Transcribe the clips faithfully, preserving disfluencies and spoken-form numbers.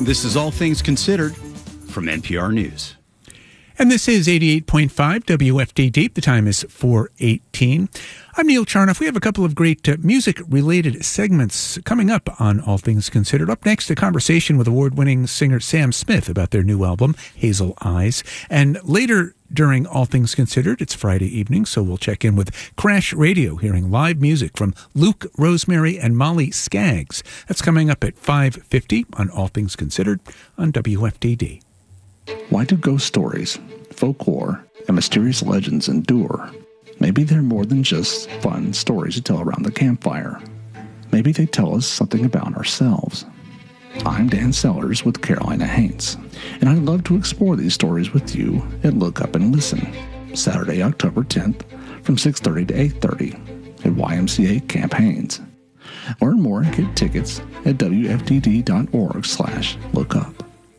This is All Things Considered from N P R News. And this is eighty-eight point five W F D D. The time is four eighteen. I'm Neil Charnoff. We have a couple of great uh, music-related segments coming up on All Things Considered. Up next, a conversation with award-winning singer Sam Smith about their new album, Hazel Eyes. And later during All Things Considered, it's Friday evening, so we'll check in with Crash Radio, hearing live music from Luke, Rosemary, and Molly Skaggs. That's coming up at five fifty on All Things Considered on W F D D. Why do ghost stories, folklore, and mysterious legends endure? Maybe they're more than just fun stories to tell around the campfire. Maybe they tell us something about ourselves. I'm Dan Sellers with Carolina Haints, and I'd love to explore these stories with you at Look Up and Listen, Saturday, October tenth, from six thirty to eight thirty at Y M C A Camp Haines. Learn more and get tickets at W F D D dot org slash look up.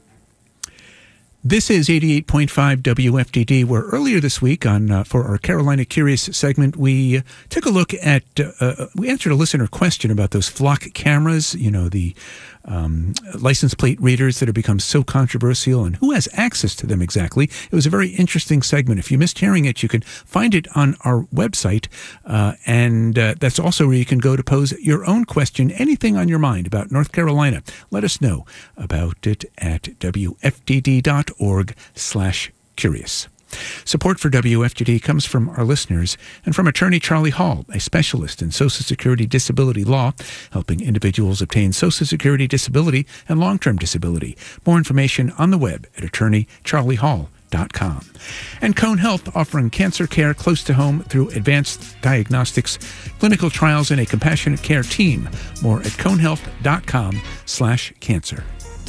This is eighty-eight point five W F D D, where earlier this week on uh, for our Carolina Curious segment, we uh, took a look at, uh, we answered a listener question about those flock cameras, you know, the um, license plate readers that have become so controversial and who has access to them exactly. It was a very interesting segment. If you missed hearing it, you can find it on our website, uh, and uh, that's also where you can go to pose your own question, anything on your mind about North Carolina. Let us know about it at W F D D dot org slash curious. Support for W F D D comes from our listeners and from attorney Charlie Hall, a specialist in Social Security disability law, helping individuals obtain Social Security disability and long-term disability. More information on the web at attorney charlie hall dot com. And Cone Health, offering cancer care close to home through advanced diagnostics, clinical trials, and a compassionate care team. More at cone health dot com slash cancer.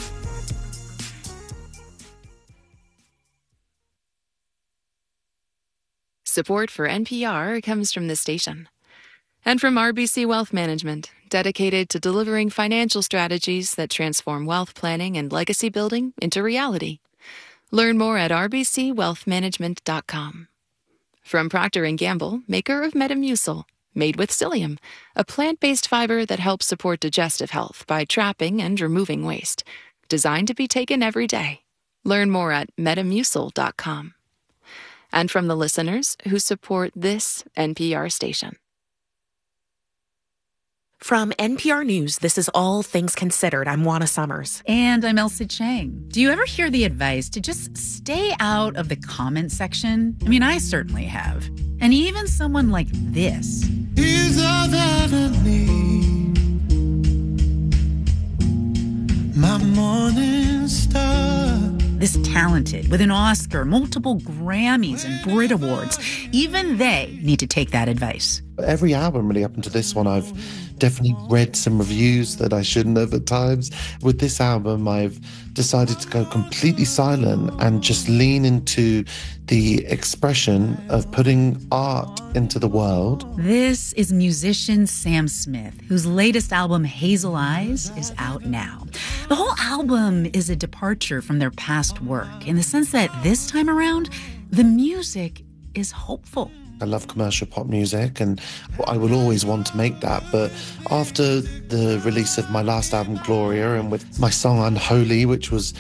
Support for N P R comes from this station. And from R B C Wealth Management, dedicated to delivering financial strategies that transform wealth planning and legacy building into reality. Learn more at r b c wealth management dot com. From Procter and Gamble, maker of Metamucil, made with psyllium, a plant-based fiber that helps support digestive health by trapping and removing waste. Designed to be taken every day. Learn more at metamucil dot com. And from the listeners who support this N P R station. From N P R News, this is All Things Considered. I'm Juana Summers. And I'm Elsa Chang. Do you ever hear the advice to just stay out of the comment section? I mean, I certainly have. And even someone like this. Is all that I need, my morning star. This talented, with an Oscar, multiple Grammys, and Brit Awards, even they need to take that advice. Every album, really, up until this one, I've definitely read some reviews that I shouldn't have at times. With this album, I've decided to go completely silent and just lean into the expression of putting art into the world. This is musician Sam Smith, whose latest album, Hazel Eyes, is out now. The whole album is a departure from their past work in the sense that this time around, the music is hopeful. I love commercial pop music and I will always want to make that. But after the release of my last album, Gloria, and with my song Unholy, which was